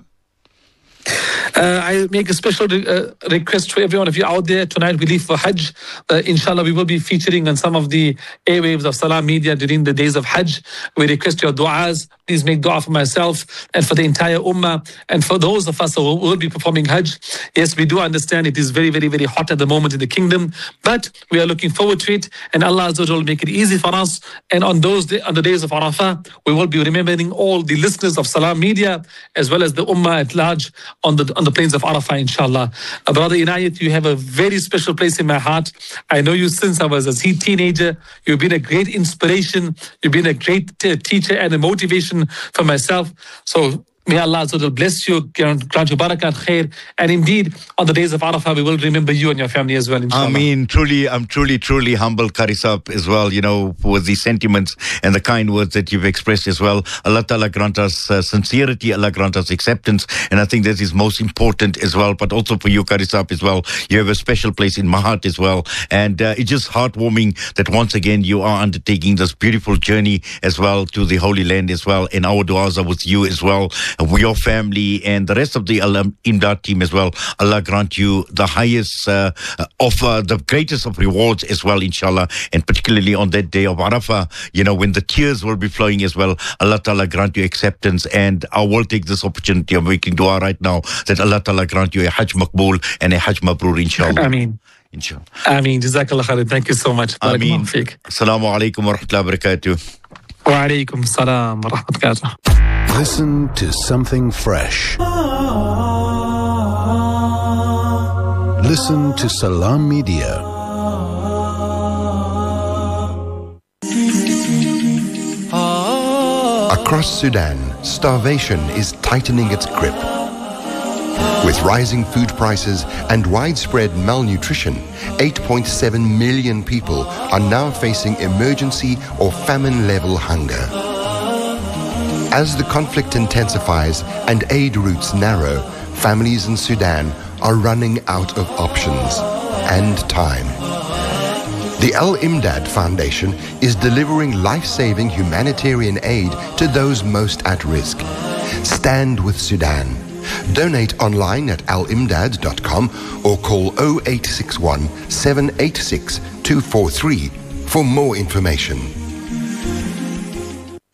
Uh, I make a special re- uh, request to every one of you out there. Tonight we leave for Hajj. Uh, inshallah, we will be featuring on some of the airwaves of Salam Media during the days of Hajj. We request your du'as. Please make dua for myself and for the entire ummah and for those of us who will be performing Hajj. Yes, we do understand it is very, very, very hot at the moment in the kingdom, but we are looking forward to it, and Allah Azza wa Jalla will make it easy for us. And on those day, on the days of Arafah, we will be remembering all the listeners of Salam Media as well as the ummah at large on the on the plains of Arafah, inshallah. Uh, Brother Inayat, you have a very special place in my heart. I know you since I was a teenager. You've been a great inspiration. You've been a great t- teacher and a motivation for myself. So may Allah Azza wa Jalla bless you, grant you barakat, khair. And indeed, on the days of Arafah, we will remember you and your family as well, inshallah. I mean, truly, I'm truly, truly humbled, Qari Saab, as well, you know, for the sentiments and the kind words that you've expressed as well. Allah Ta'ala grant us uh, sincerity, Allah grant us acceptance. And I think that is most important as well. But also for you, Qari Saab, as well, you have a special place in my heart as well. And uh, it's just heartwarming that once again you are undertaking this beautiful journey as well to the Holy Land as well. And our du'as are with you as well, with your family and the rest of the Al-Imdad team as well. Allah grant you the highest uh, of uh, the greatest of rewards as well, inshallah. And particularly on that day of Arafah, you know, when the tears will be flowing as well, Allah Ta'ala grant you acceptance. And I will take this opportunity of making dua right now that Allah Ta'ala grant you a Hajj Maqbool and a Hajj Mabrur, inshallah. Ameen. Inshallah. Ameen. Jazakallah khair. Thank you so much. Ameen. Assalamu alaikum wa rahmatullahi wa barakatuh. Wa alaikum assalam wa rahmatullahi wa barakatuh. Listen to something fresh. Listen to Salam Media. Across Sudan, starvation is tightening its grip. With rising food prices and widespread malnutrition, eight point seven million people are now facing emergency or famine-level hunger. As the conflict intensifies and aid routes narrow, families in Sudan are running out of options and time. The Al-Imdad Foundation is delivering life-saving humanitarian aid to those most at risk. Stand with Sudan. Donate online at al imdad dot com or call oh eight six one, seven eight six, two four three for more information.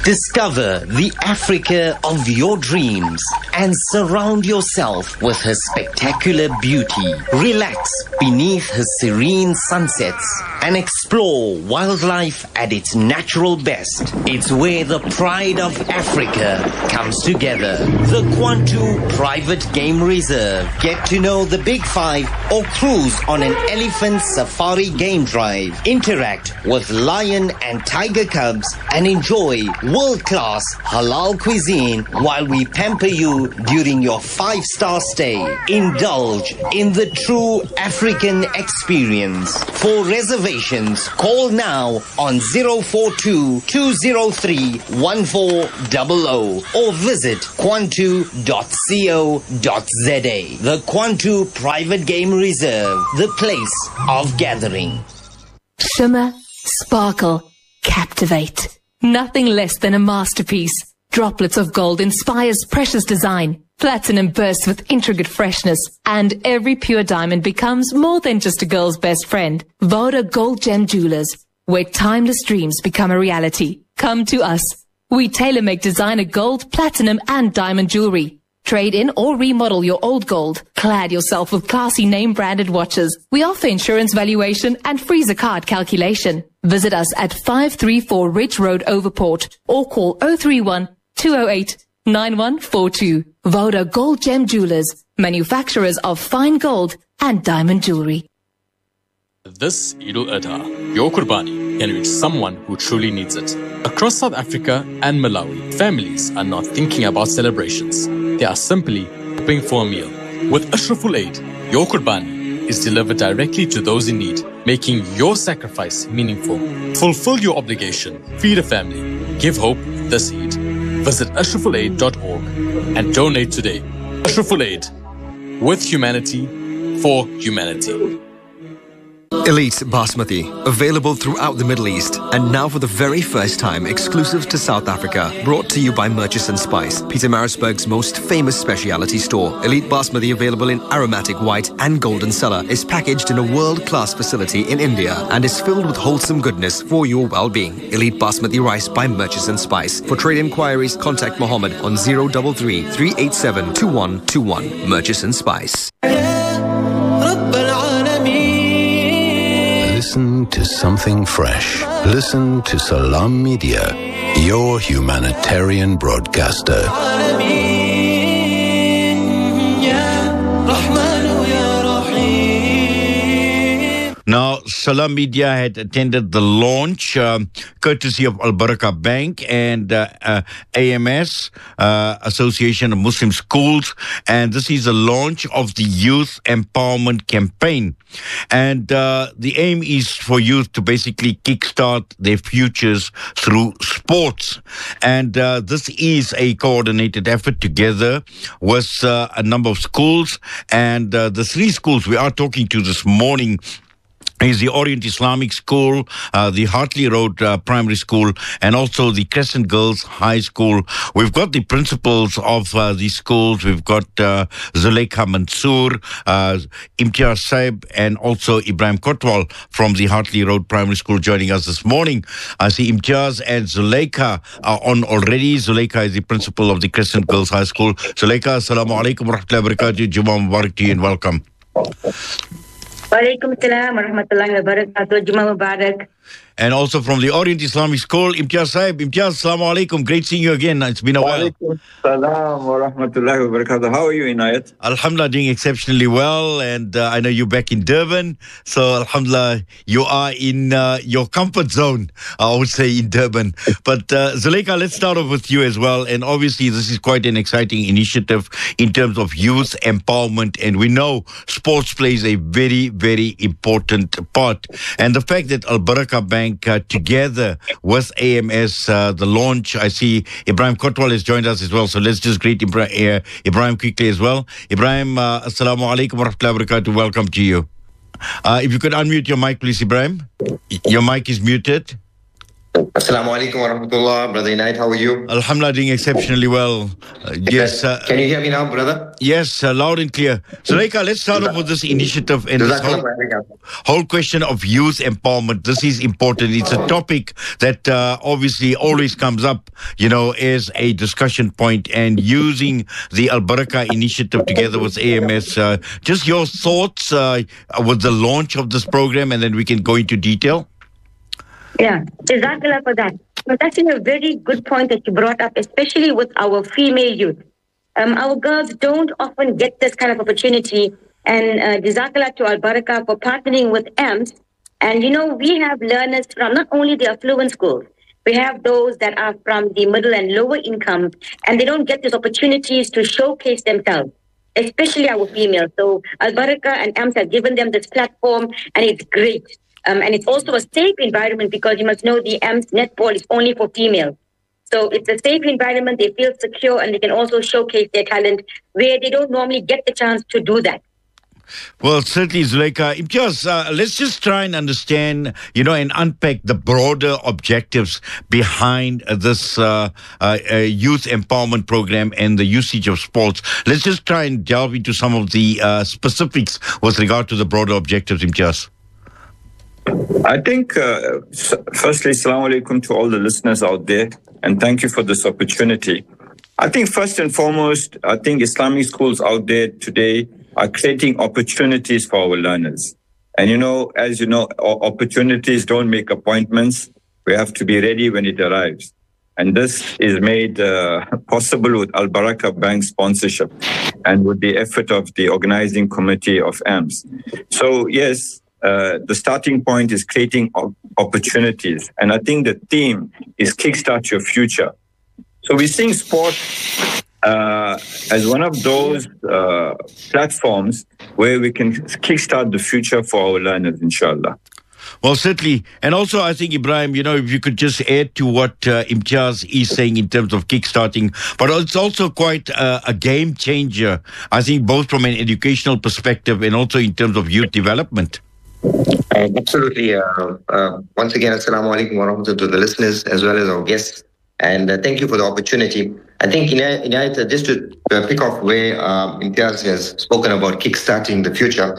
Discover the Africa of your dreams and surround yourself with her spectacular beauty. Relax beneath her serene sunsets and explore wildlife at its natural best. It's where the pride of Africa comes together. The Kwantu Private Game Reserve. Get to know the Big Five or cruise on an elephant safari game drive. Interact with lion and tiger cubs and enjoy world-class halal cuisine while we pamper you during your five-star stay. Indulge in the true African experience. For reservations, call now on zero four two, two zero three, one four zero zero or visit kwantu dot co dot za. The Kwantu Private Game Reserve, the place of gathering. Shimmer, sparkle, captivate. Nothing less than a masterpiece. Droplets of gold inspires precious design. Platinum bursts with intricate freshness. And every pure diamond becomes more than just a girl's best friend. Voda Gold Gem Jewelers, where timeless dreams become a reality. Come to us. We tailor-make designer gold, platinum and diamond jewelry. Trade in or remodel your old gold. Clad yourself with classy name-branded watches. We offer insurance valuation and freezer card calculation. Visit us at five three four Ridge Road, Overport, or call zero three one, two zero eight, nine one four two. Voda Gold Gem Jewelers, manufacturers of fine gold and diamond jewelry. This Eid al-Adha, your Qurbani can reach someone who truly needs it. Across South Africa and Malawi, families are not thinking about celebrations. They are simply hoping for a meal. With Ashraful Aid, your Qurbani is delivered directly to those in need, making your sacrifice meaningful. Fulfill your obligation, feed a family, give hope this Eid. Visit ashraful aid dot org and donate today. Ashraful Aid, with humanity, for humanity. Elite Basmati, available throughout the Middle East and now for the very first time exclusive to South Africa. Brought to you by Murchison Spice, Pietermaritzburg's most famous specialty store. Elite Basmati, available in aromatic white and golden cellar, is packaged in a world-class facility in India and is filled with wholesome goodness for your well-being. Elite Basmati rice by Murchison Spice. For trade inquiries, contact Mohammed on zero three three, three eight seven, two one two one. Murchison Spice. Listen to something fresh. Listen to Salam Media, your humanitarian broadcaster. Now, Salam Media had attended the launch, um, courtesy of Al Barakah Bank and uh, uh, A M S, uh, Association of Muslim Schools, and this is a launch of the Youth Empowerment Campaign. And uh, the aim is for youth to basically kickstart their futures through sports. And uh, this is a coordinated effort together with uh, a number of schools. And uh, the three schools we are talking to this morning is the Orient Islamic School, uh, the Hartley Road uh, Primary School, and also the Crescent Girls High School. We've got the principals of uh, these schools. We've got uh, Zuleika Mansour, uh, Imtiaz Saib, and also Ibrahim Kotwal from the Hartley Road Primary School joining us this morning. I see Imtiaz and Zuleika are on already. Zuleika is the principal of the Crescent Girls High School. Zuleika, assalamu alaikum wa rahmatullahi wa barakatuh. Jummah Mubarak to you and welcome. Walaikum salam wa rahmatullahi wa barakatuh. Jummah Mubarak. And also from the Orient Islamic School, Imtiaz Saib. Imtiaz, assalamu alaikum. Great seeing you again. It's been a while. Walaikum salam wa rahmatullahi wa barakatuh. How are you, Inayat? Alhamdulillah, doing exceptionally well. And uh, I know you're back in Durban. So, Alhamdulillah, you are in uh, your comfort zone, I would say, in Durban. But, uh, Zuleika, let's start off with you as well. And obviously, this is quite an exciting initiative in terms of youth empowerment. And we know sports plays a very, very important part. And the fact that Al Barakah Bank Uh, together with A M S, uh, the launch. I see Ibrahim Kotwal has joined us as well. So let's just greet Ibra- uh, Ibrahim quickly as well. Ibrahim, uh, assalamu alaikum wa rahmatullahi wa barakatuh. Welcome to you. Uh, if you could unmute your mic, please, Ibrahim. Your mic is muted. Assalamu alaikum wa rahmatullah. Brother Inayat, how are you? Alhamdulillah, doing exceptionally well. Uh, yes. Uh, Can you hear me now, brother? Yes, uh, loud and clear. Zuleika, let's start off with this initiative and this whole, whole question of youth empowerment. This is important. It's a topic that uh, obviously always comes up, you know, as a discussion point, and using the Al Barakah initiative together with A M S. Uh, just your thoughts uh, with the launch of this program, and then we can go into detail. Yeah, Jazakallah for that. But actually a very good point that you brought up, especially with our female youth. Um, our girls don't often get this kind of opportunity. And uh, Jazakallah to Al Barakah for partnering with A M S. And, you know, we have learners from not only the affluent schools, we have those that are from the middle and lower income, and they don't get these opportunities to showcase themselves, especially our females. So Al Barakah and A M S have given them this platform, and it's great. Um, and it's also a safe environment, because you must know the A M S netball is only for females. So it's a safe environment. They feel secure, and they can also showcase their talent where they don't normally get the chance to do that. Well, certainly, Zuleika. Imtiaz, uh, let's just try and understand, you know, and unpack the broader objectives behind uh, this uh, uh, uh, youth empowerment program and the usage of sports. Let's just try and delve into some of the uh, specifics with regard to the broader objectives, Imtiaz. I think, uh, firstly, Assalamu alaikum to all the listeners out there, and thank you for this opportunity. I think first and foremost, I think Islamic schools out there today are creating opportunities for our learners. And, you know, as you know, opportunities don't make appointments. We have to be ready when it arrives. And this is made uh, possible with Al Barakah Bank sponsorship and with the effort of the organizing committee of A M S. So, yes, Uh, the starting point is creating op- opportunities. And I think the theme is Kickstart Your Future. So we're seeing sport uh, as one of those uh, platforms where we can kickstart the future for our learners, inshallah. Well, certainly. And also, I think, Ibrahim, you know, if you could just add to what uh, Imtiaz is saying in terms of kickstarting, but it's also quite uh, a game changer, I think, both from an educational perspective and also in terms of youth development. Uh, absolutely. Uh, uh, once again, assalamu alaikum wa rahmatullahi to the listeners as well as our guests. And uh, thank you for the opportunity. I think, Inayat, uh, just to uh, pick off where uh, Imtiaz has spoken about kickstarting the future,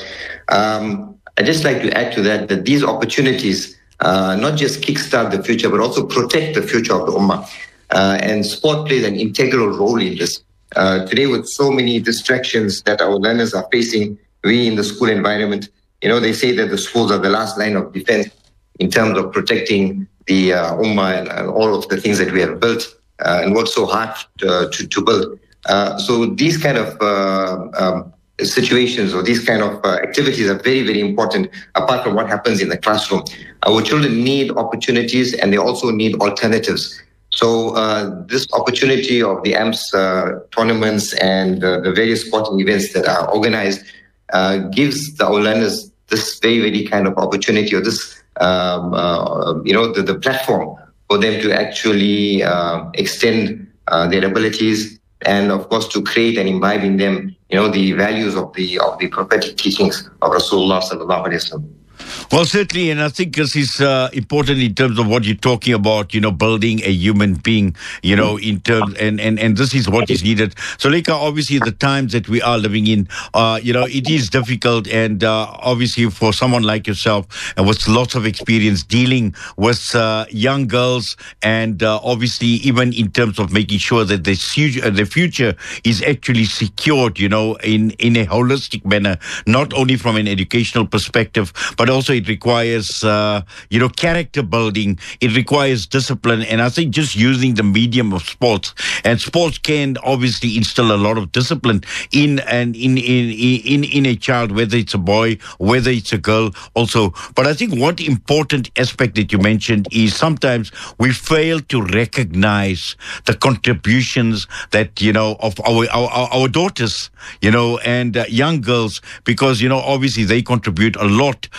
um, I'd just like to add to that that these opportunities uh, not just kickstart the future, but also protect the future of the Ummah. Uh, and sport plays an integral role in this. Uh, today, with so many distractions that our learners are facing, we in the school environment, you know, they say that the schools are the last line of defense in terms of protecting the uh, Ummah and, and all of the things that we have built uh, and worked so hard to, to, to build. Uh, so these kind of uh, um, situations or these kind of uh, activities are very, very important apart from what happens in the classroom. Our children need opportunities, and they also need alternatives. So uh, this opportunity of the A M S uh, tournaments and uh, the various sporting events that are organized uh, gives the, our learners this very, very kind of opportunity, or this, um, uh, you know, the, the platform for them to actually uh, extend uh, their abilities, and of course to create and imbibe in them, you know, the values of the of the prophetic teachings of Rasulullah sallallahu alaihi wasallam. Well, certainly, and I think this is uh, important in terms of what you're talking about, you know, building a human being, you know, in terms, and, and, and this is what is needed. So, Zuleika, obviously, the times that we are living in, uh, you know, it is difficult, and uh, obviously for someone like yourself, and with lots of experience dealing with uh, young girls, and uh, obviously even in terms of making sure that the future, the future is actually secured, you know, in, in a holistic manner, not only from an educational perspective, but also it requires, uh, you know, character building. It requires discipline. And I think just using the medium of sports, and sports can obviously instill a lot of discipline in and in, in, in, in a child, whether it's a boy, whether it's a girl also. But I think one important aspect that you mentioned is sometimes we fail to recognize the contributions that, you know, of our, our, our daughters, you know, and uh, young girls, because, you know, obviously they contribute a lot Uh,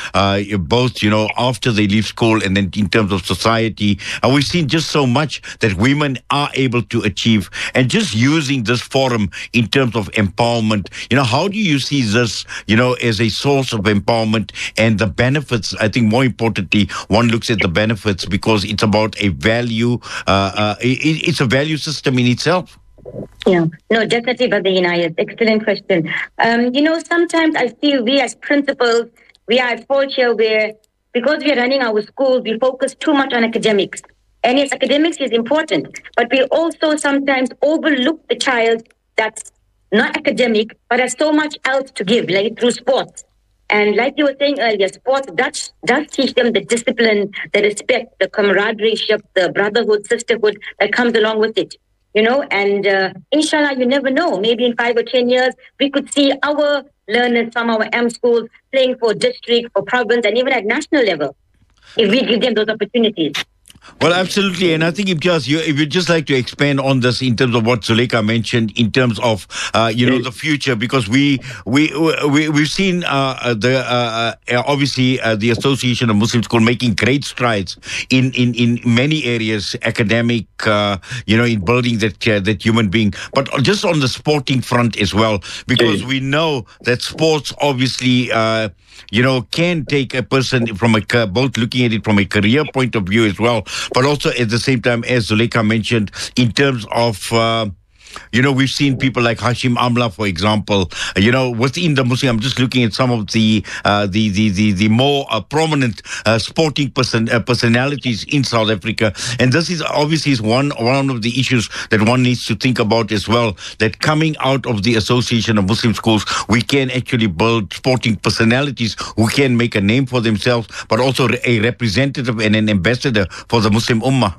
both, you know, after they leave school and then in terms of society. And we've seen just so much that women are able to achieve. And just using this forum in terms of empowerment, you know, how do you see this, you know, as a source of empowerment and the benefits? I think more importantly, one looks at the benefits because it's about a value, uh, uh, it, it's a value system in itself. Yeah, no, definitely, Brother Inayat. Excellent question. Um, you know, sometimes I feel we as principals, we are at fault here where, because we are running our schools, we focus too much on academics. And yes, academics is important, but we also sometimes overlook the child that's not academic, but has so much else to give, like through sports. And like you were saying earlier, sports does, does teach them the discipline, the respect, the camaraderie, the brotherhood, sisterhood that comes along with it. You know, and uh, inshallah, you never know. Maybe in five or ten years, we could see our learners from our M schools playing for district, for province, and even at national level, if we give them those opportunities. Well, absolutely. And I think if just you, if you'd just like to expand on this in terms of what Zuleika mentioned in terms of, uh, you know, the future, because we, we, we, we've seen uh, the, uh, uh, obviously, uh, the Association of Muslim Schools making great strides in, in, in many areas, academic, uh, you know, in building that, uh, that human being, but just on the sporting front as well, because we know that sports obviously, uh, you know, can take a person from a, both looking at it from a career point of view as well, but also at the same time, as Zuleika mentioned, in terms of, uh, you know, we've seen people like Hashim Amla, for example, you know, within the Muslim, I'm just looking at some of the uh, the, the, the, the more uh, prominent uh, sporting person, uh, personalities in South Africa. And this is obviously is one, one of the issues that one needs to think about as well, that coming out of the Association of Muslim Schools, we can actually build sporting personalities who can make a name for themselves, but also a representative and an ambassador for the Muslim Ummah.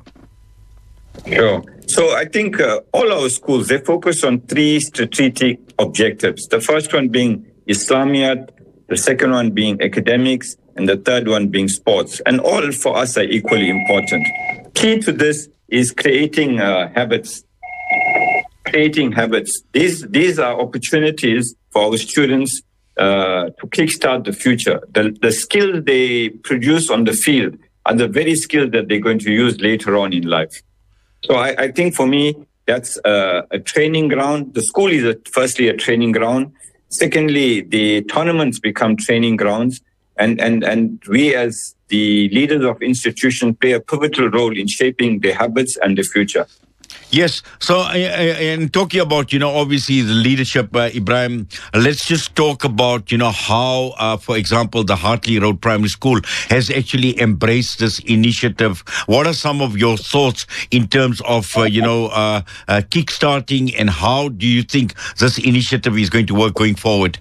Sure. So I think uh, all our schools, they focus on three strategic objectives. The first one being Islamiyat, the second one being academics, and the third one being sports. And all for us are equally important. Key to this is creating uh, habits. Creating habits. These, these are opportunities for our students uh, to kickstart the future. The, the skills they produce on the field are the very skills that they're going to use later on in life. So I, I think for me, that's a, a training ground. The school is a, firstly a training ground. Secondly, the tournaments become training grounds. And, and, and we as the leaders of institutions play a pivotal role in shaping the habits and the future. Yes. So, uh, and talking about, you know, obviously the leadership, uh, Ibrahim, uh, let's just talk about, you know, how, uh, for example, the Hartley Road Primary School has actually embraced this initiative. What are some of your thoughts in terms of, uh, you know, uh, uh, kickstarting, and how do you think this initiative is going to work going forward?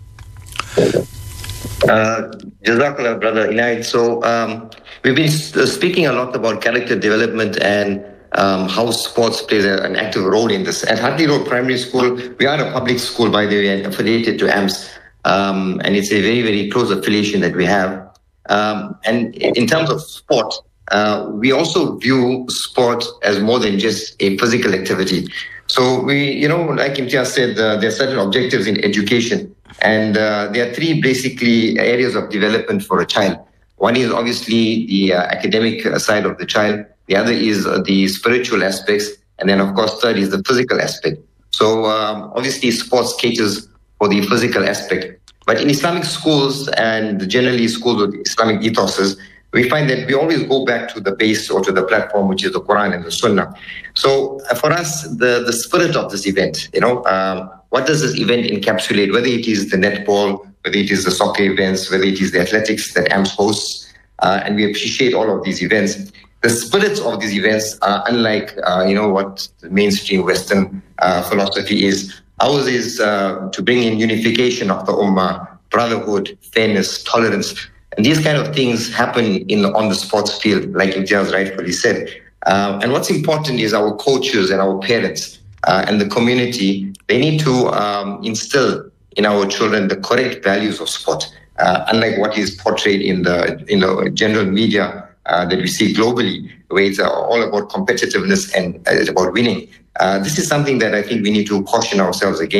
Uh, Jazakallah, Brother Inayat. So, um, we've been speaking a lot about character development and Um, how sports plays a, an active role in this. At Hartley Road Primary School, we are a public school, by the way, and affiliated to A M S, um, and it's a very, very close affiliation that we have. Um, and in terms of sport, uh, we also view sport as more than just a physical activity. So we, you know, like Imtiaz said, uh, there are certain objectives in education, and uh, there are three basically areas of development for a child. One is obviously the uh, academic side of the child. The other is uh, the spiritual aspects. And then, of course, third is the physical aspect. So um, obviously sports caters for the physical aspect. But in Islamic schools and generally schools with Islamic ethoses, we find that we always go back to the base or to the platform, which is the Quran and the Sunnah. So uh, for us, the, the spirit of this event, you know, um, what does this event encapsulate, whether it is the netball, whether it is the soccer events, whether it is the athletics that A M S hosts, uh, and we appreciate all of these events. The spirits of these events are unlike, uh, you know, what the mainstream Western uh, philosophy is. Ours is uh, to bring in unification of the Ummah, brotherhood, fairness, tolerance. And these kind of things happen in on the sports field, like Imtiaz rightfully said. Uh, and what's important is our coaches and our parents uh, and the community, they need to um, instill in our children the correct values of sport, uh, unlike what is portrayed in the, in the general media Uh, that we see globally, where it's uh, all about competitiveness and uh, it's about winning. Uh, this is something that I think we need to caution ourselves against.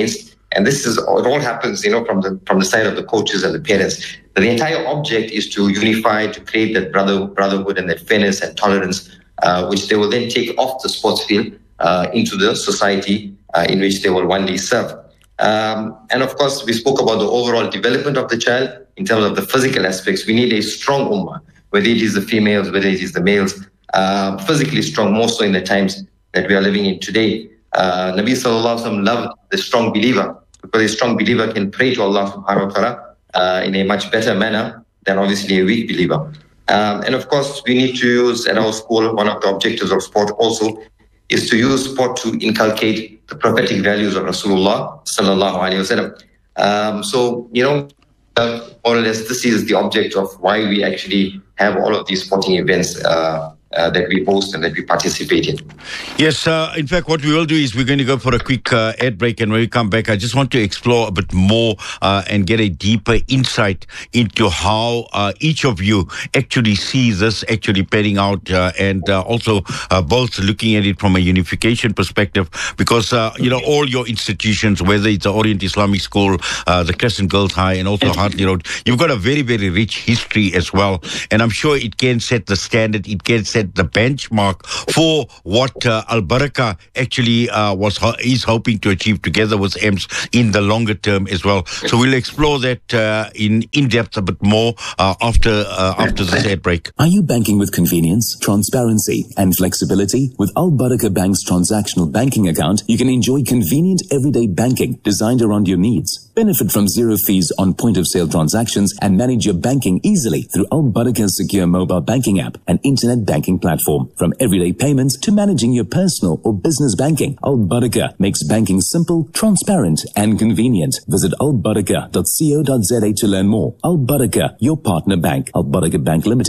And this is, it all happens, you know, from the from the side of the coaches and the parents. But the entire object is to unify, to create that brother, brotherhood and that fairness and tolerance, uh, which they will then take off the sports field uh, into the society uh, in which they will one day serve. Um, and of course, we spoke about the overall development of the child in terms of the physical aspects. We need a strong ummah, whether it is the females, whether it is the males, uh, physically strong, more so in the times that we are living in today. Uh, Nabi Sallallahu Alaihi Wasallam loved the strong believer, because a strong believer can pray to Allah subhanahu wa ta'ala uh, in a much better manner than obviously a weak believer. Um, and of course, we need to use at our school, one of the objectives of sport also is to use sport to inculcate the prophetic values of Rasulullah sallallahu alaihi wasallam. Um, so, you know, uh, more or less, this is the object of why we actually have all of these sporting events uh, uh, that we host and that we participate in. Yes, uh, in fact, what we will do is we're going to go for a quick uh, ad break, and when we come back, I just want to explore a bit more uh, and get a deeper insight into how uh, each of you actually sees this actually panning out, uh, and uh, also uh, both looking at it from a unification perspective, because, uh, you know, all your institutions, whether it's the Orient Islamic School, uh, the Crescent Girls High, and also Hartley Road, you've got a very, very rich history as well, and I'm sure it can set the standard, it can set the benchmark for what uh, Al Barakah actually uh, was is hoping to achieve together with E M S in the longer term as well. So we'll explore that uh, in in depth a bit more uh, after uh, after this ad break. Are you banking with convenience, transparency, and flexibility? With Al Barakah Bank's transactional banking account, you can enjoy convenient everyday banking designed around your needs. Benefit from zero fees on point-of-sale transactions and manage your banking easily through Al Barakah's secure mobile banking app and internet banking platform. From everyday payments to managing your personal or business banking, Al Barakah makes banking simple, transparent, and convenient. Visit al barakah dot co dot za to learn more. Al Barakah, your partner bank. Al Barakah Bank Limited.